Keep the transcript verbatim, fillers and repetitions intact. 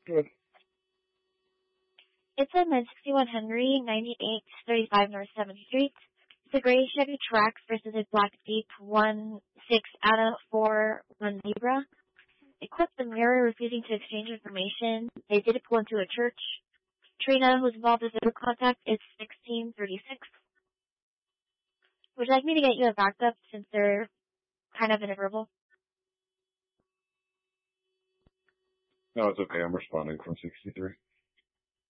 Good. It's a nine sixty-one Henry, ninety-eight thirty-five North seventh Street. It's a gray Chevy Trax versus a black Jeep one six Anna four one Zebra. They clipped the mirror, refusing to exchange information. They did pull into a church. Trina, who's involved with the contact, is sixteen thirty-six. Would you like me to get you a backup since they're kind of in a verbal? No, it's okay. I'm responding from sixty-three.